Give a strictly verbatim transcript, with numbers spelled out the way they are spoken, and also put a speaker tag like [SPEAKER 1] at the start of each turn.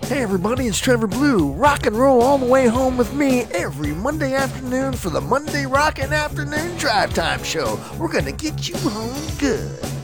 [SPEAKER 1] Hey everybody, it's Trevor Blue. Rock and roll all the way home with me every Monday afternoon for the Monday Rockin' Afternoon Drive Time Show. We're gonna get you home good.